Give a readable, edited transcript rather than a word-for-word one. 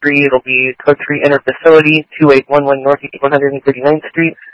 3. It'll be code 3 enter facility, 2811 Northeast 139th Street.